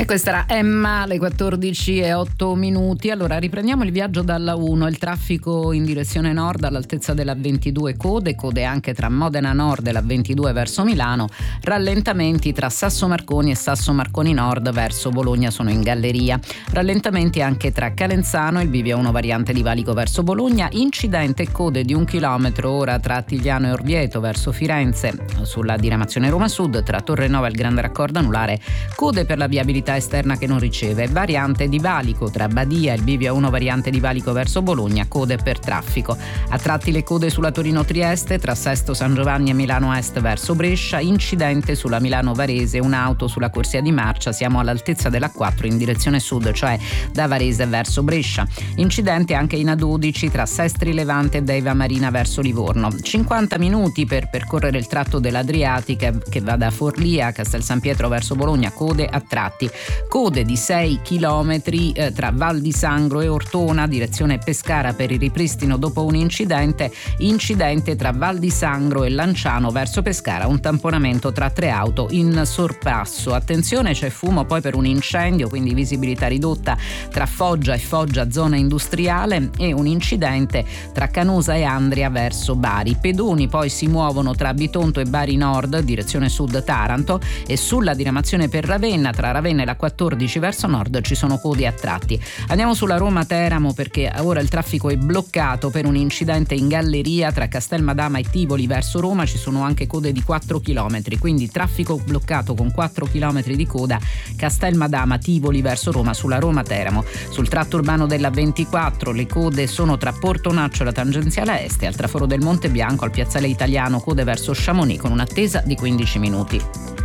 E questa era Emma, alle 14:08. Allora riprendiamo il viaggio dalla 1. Il traffico in direzione nord all'altezza della 22, code anche tra Modena Nord e la 22 verso Milano, rallentamenti tra Sasso Marconi e Sasso Marconi Nord verso Bologna sono in galleria, rallentamenti anche tra Calenzano e il bivio 1 variante di Valico verso Bologna, incidente e code di 1 chilometro ora tra Attigliano e Orvieto verso Firenze sulla diramazione Roma Sud, tra Torrenova e il Grande Raccordo Anulare, code per la viabilità esterna che non riceve, variante di Valico tra Badia e il bivio 1 variante di Valico verso Bologna, code per traffico. A tratti le code sulla Torino-Trieste tra Sesto San Giovanni e Milano Est verso Brescia, incidente sulla Milano Varese, un'auto sulla corsia di marcia, siamo all'altezza della 4 in direzione sud, cioè da Varese verso Brescia. Incidente anche in A12 tra Sestri Levante e Deiva Marina verso Livorno. 50 minuti per percorrere il tratto dell'Adriatica che va da Forlì a Castel San Pietro verso Bologna, code a tratti. Code di 6 chilometri tra Val di Sangro e Ortona, direzione Pescara per il ripristino dopo un incidente tra Val di Sangro e Lanciano verso Pescara, un tamponamento tra 3 auto in sorpasso. Attenzione, c'è fumo poi per un incendio, quindi visibilità ridotta tra Foggia e Foggia zona industriale, e un incidente tra Canosa e Andria verso Bari. Pedoni poi si muovono tra Bitonto e Bari Nord, direzione sud Taranto, e sulla diramazione per Ravenna tra Ravenna e la 14 verso nord ci sono code a tratti. Andiamo sulla Roma-Teramo perché ora il traffico è bloccato per un incidente in galleria tra Castelmadama e Tivoli verso Roma, ci sono anche code di 4 km, quindi traffico bloccato con 4 km di coda Castelmadama-Tivoli verso Roma sulla Roma-Teramo. Sul tratto urbano della 24 le code sono tra Portonaccio e la tangenziale est e al traforo del Monte Bianco al piazzale Italiano code verso Chamonix con un'attesa di 15 minuti.